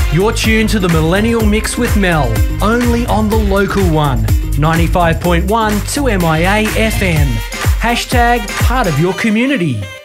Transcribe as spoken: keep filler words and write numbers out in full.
You're tuned to the Millennial Mix with Mel, only on the local one, ninety-five point one to M I A F M. Hashtag part of your community.